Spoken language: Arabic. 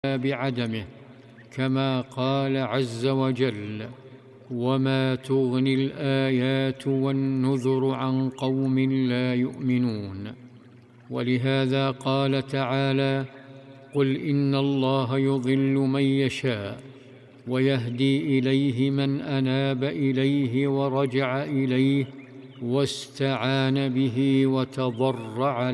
بعدمه، كما قال عز وجل: وما تغني الآيات والنذر عن قوم لا يؤمنون. ولهذا قال تعالى: قل إن الله يضل من يشاء ويهدي إليه من أناب إليه ورجع إليه واستعان به وتضرع